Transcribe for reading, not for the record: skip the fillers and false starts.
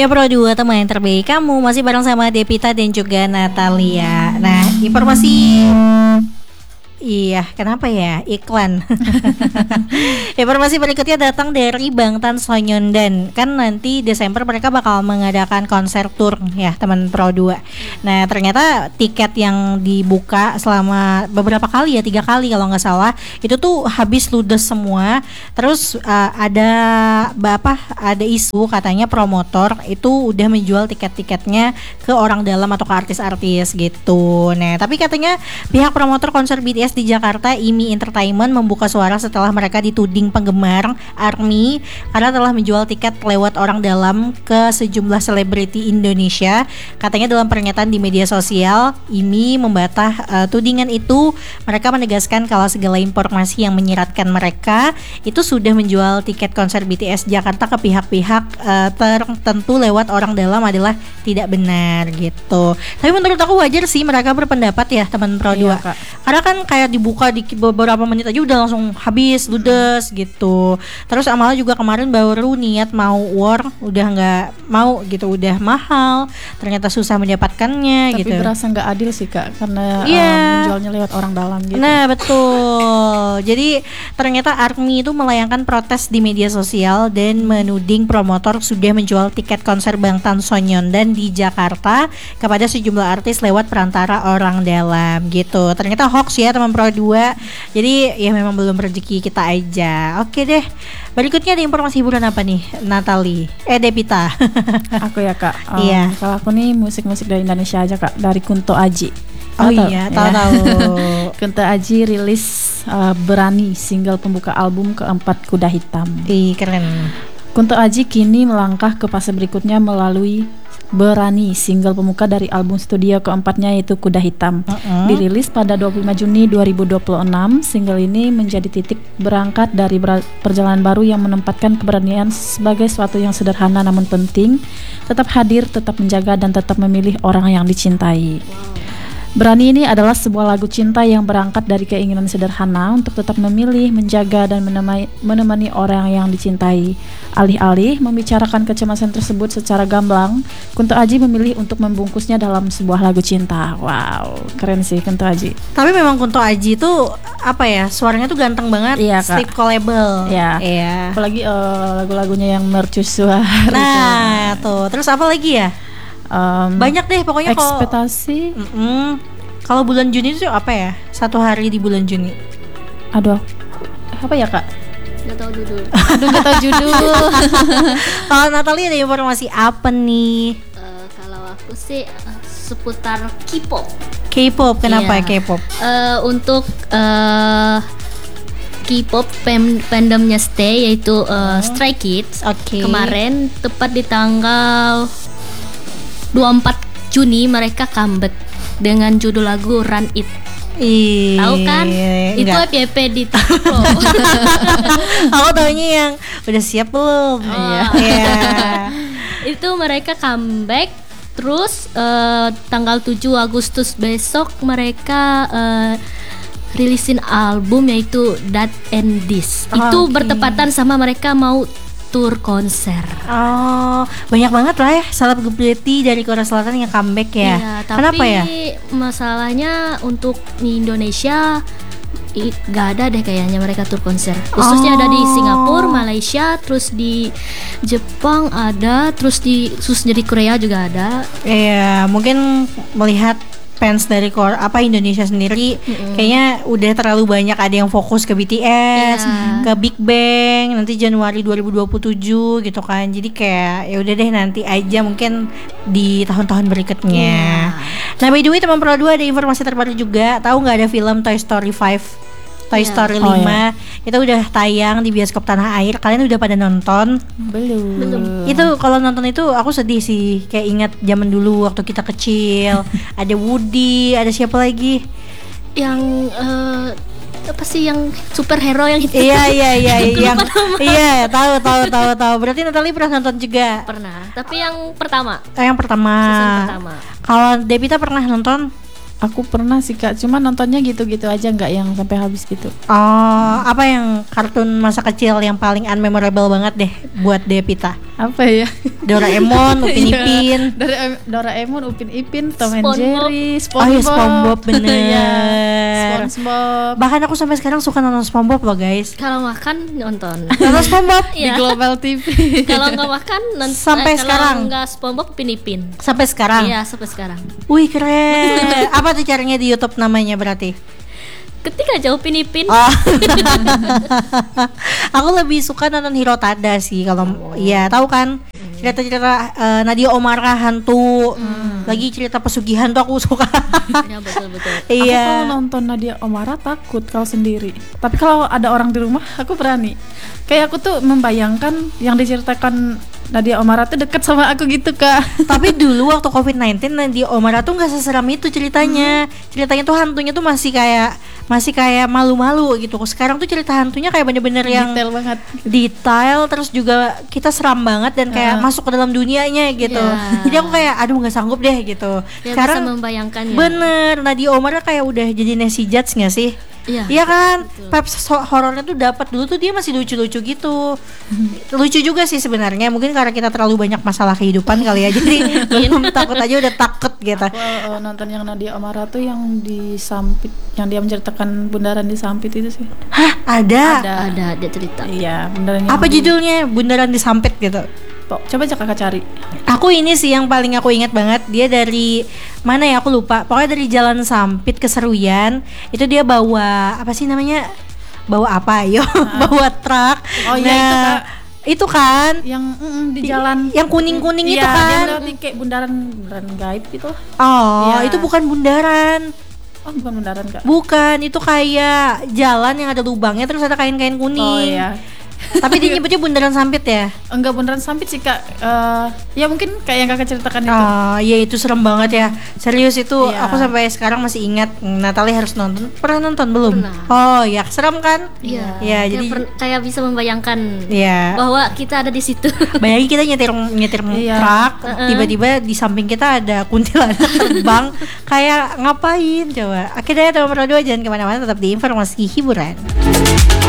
Ya Pro 2 teman yang terbaik kamu masih bareng sama Devita dan juga Natalia. Nah, informasi iya, kenapa ya? Iklan. Informasi berikutnya datang dari Bangtan Sonyeondan. Kan nanti Desember mereka bakal mengadakan konser tour ya, teman Pro 2. Nah, ternyata tiket yang dibuka selama beberapa kali ya, 3 kali kalau nggak salah, itu tuh habis ludes semua. Terus ada isu katanya promotor itu udah menjual tiket-tiketnya ke orang dalam atau ke artis-artis gitu. Nah, tapi katanya pihak promotor konser BTS di Jakarta, IMI Entertainment, membuka suara setelah mereka dituding penggemar ARMY karena telah menjual tiket lewat orang dalam ke sejumlah selebriti Indonesia. Katanya dalam pernyataan di media sosial, IMI membantah tudingan itu. Mereka menegaskan kalau segala informasi yang menyiratkan mereka itu sudah menjual tiket konser BTS Jakarta ke pihak-pihak tertentu lewat orang dalam adalah tidak benar gitu. Tapi menurut aku wajar sih mereka berpendapat ya, teman Pro 2. Iya, karena kan kayak dibuka di beberapa menit aja udah langsung habis ludes gitu. Terus Amala juga kemarin baru niat mau war, udah nggak mau gitu, udah mahal, ternyata susah mendapatkannya. Tapi gitu. Tapi berasa nggak adil sih Kak, karena menjualnya lewat orang dalam gitu. Nah betul. Jadi ternyata ARMY itu melayangkan protes di media sosial dan menuding promotor sudah menjual tiket konser Bangtan Sonyeondan di Jakarta kepada sejumlah artis lewat perantara orang dalam gitu. Ternyata hoax ya teman Pro 2. Jadi ya memang belum rezeki kita aja. Oke deh. Berikutnya ada informasi hiburan apa nih, Natali? Devita. Aku ya Kak. Iya. Kalau aku nih musik-musik dari Indonesia aja Kak, dari Kunto Aji. Tahu. Kunto Aji rilis Berani, single pembuka album keempat Kuda Hitam. Keren. Kunto Aji kini melangkah ke fase berikutnya melalui Berani, single pembuka dari album studio keempatnya yaitu Kuda Hitam. Dirilis pada 25 Juni 2026, single ini menjadi titik berangkat dari perjalanan baru yang menempatkan keberanian sebagai suatu yang sederhana namun penting, tetap hadir, tetap menjaga dan tetap memilih orang yang dicintai. Berani ini adalah sebuah lagu cinta yang berangkat dari keinginan sederhana untuk tetap memilih, menjaga, dan menemani orang yang dicintai. Alih-alih membicarakan kecemasan tersebut secara gamblang, Kunto Aji memilih untuk membungkusnya dalam sebuah lagu cinta. Wow, keren sih Kunto Aji. Tapi memang Kunto Aji itu apa ya, suaranya tuh ganteng banget, sleep callable. Iya. Apalagi lagu-lagunya yang mercusuar. Nah, tuh. Terus apa lagi ya? Banyak deh pokoknya. Ekspektasi. Kalau bulan Juni itu apa ya? 1 hari di bulan Juni. Aduh, apa ya Kak? Gak tahu judul. Gak tahu judul. Kalau Natalia ada informasi apa nih? Kalau aku sih seputar K-pop. K-pop, kenapa K-pop? Untuk K-pop fandomnya Stay yaitu Stray Kids. Kemarin tepat di tanggal 24 Juni mereka comeback dengan judul lagu Run It. Tahu kan? Itu FYP di TikTok. Aku taunya yang udah siap belum? Itu mereka comeback. Terus tanggal 7 Agustus besok mereka rilisin album yaitu That and This. Itu bertepatan sama mereka mau tour konser. Banyak banget lah ya selebriti dari Korea Selatan yang comeback ya. Kenapa ya? Masalahnya untuk di Indonesia gak ada deh kayaknya mereka tour konser. Khususnya ada di Singapura, Malaysia, terus di Jepang ada, terus khususnya di Korea juga ada. Iya, mungkin melihat fans dari Indonesia sendiri kayaknya udah terlalu banyak, ada yang fokus ke BTS, ke Big Bang nanti Januari 2027 gitu kan. Jadi kayak ya udah deh nanti aja mungkin di tahun-tahun berikutnya. Nah, by the way teman Pro 2 ada informasi terbaru juga. Tahu nggak ada film Toy Story 5? Toy Story 5 itu udah tayang di bioskop tanah air. Kalian udah pada nonton? Belum. Itu kalau nonton itu aku sedih sih. Kayak ingat zaman dulu waktu kita kecil. Ada Woody, ada siapa lagi? Yang apa sih yang superhero yang itu? Iya. Iya, tahu. Berarti Natalie pernah nonton juga? Pernah. Tapi yang pertama. Yang pertama. Season pertama. Kalau Devita pernah nonton? Aku pernah sih Kak, cuma nontonnya gitu-gitu aja, nggak yang sampai habis gitu. Apa yang kartun masa kecil yang paling unmemorable banget deh buat Devita? Apa ya? Doraemon, Upin Ipin. Doraemon, Upin Ipin, Tom and SpongeBob. Jerry, Oh iya, SpongeBob bener. Iya, SpongeBob. Bahkan aku sampai sekarang suka nonton SpongeBob loh guys. Kalau makan nonton. Nonton SpongeBob Di Iya. Global TV. Kalau nggak makan Sampai sekarang? Kalau nggak SpongeBob Upin Ipin. sampai sekarang. Iya, sampai sekarang. Wih keren. Apa tuh caranya di YouTube namanya berarti? Ketik aja Upin Ipin. Oh. Aku lebih suka nonton Hirotada sih kalau iya tahu kan cerita-cerita Nadia Omarah hantu, lagi cerita pesugihan tuh aku suka. Ya betul-betul. Aku kalau Iya. nonton Nadia Omarah takut kalau sendiri. Tapi kalau ada orang di rumah aku berani. Kayak aku tuh membayangkan yang diceritakan Nadia Omarah tuh deket sama aku gitu Kak. Tapi dulu waktu COVID-19 Nadia Omarah tuh nggak seseram itu ceritanya. Ceritanya tuh hantunya tuh masih kayak malu-malu gitu. Sekarang tuh cerita hantunya kayak bener-bener yang Detail banget. detail, terus juga kita seram banget dan kayak masuk ke dalam dunianya gitu. Iya. Jadi aku kayak aduh nggak sanggup deh gitu. Ya, Sekarang bisa membayangkannya. bener Nadia Omarah kayak udah jadi Nancy Judge nggak sih? Iya. Iya kan, vibes horornya tuh dapat dulu tuh dia masih lucu-lucu gitu. Lucu juga sih sebenarnya. Mungkin karena kita terlalu banyak masalah kehidupan kali ya. Jadi belum takut aja udah takut gitu. Aku nonton yang Nadia Omarah tuh yang di Sampit, yang dia menceritakan bundaran di Sampit itu sih. Hah, ada. Ada dia cerita. Iya, bundaran yang Apa judulnya? Bundaran Disampit gitu. Coba aja Kakak cari. Aku ini sih yang paling aku ingat banget. Dia dari mana ya aku lupa. Pokoknya dari Jalan Sampit ke Seruyan. Itu dia bawa apa sih namanya? Bawa apa? Yo, bawa truk. Oh iya, itu, Kak. Itu kan Yang di jalan yang kuning-kuning itu iya, kan. dia melewati kayak bundaran gaib gitu. Oh, Iya. itu bukan bundaran. Oh, bukan bundaran Kak. Bukan, itu kayak jalan yang ada lubangnya terus ada kain-kain kuning. Oh iya. Tapi dia nyebutnya bundaran Sampit ya? Enggak bundaran Sampit sih Kak. Ya mungkin kayak yang Kakak ceritakan itu. Ah, iya itu serem banget ya. Serius itu Iya. aku sampai sekarang masih ingat. Natalie harus nonton. Pernah nonton belum? Pernah. Oh, ya serem kan? Iya. Iya, Kayak jadi kayak bisa membayangkan iya. bahwa kita ada di situ. Bayangin kita nyetir Iya. truk, tiba-tiba di samping kita ada kuntilanak terbang. Kayak ngapain coba? Akhirnya teman-teman berdua jangan kemana-mana, tetap di informasi hiburan.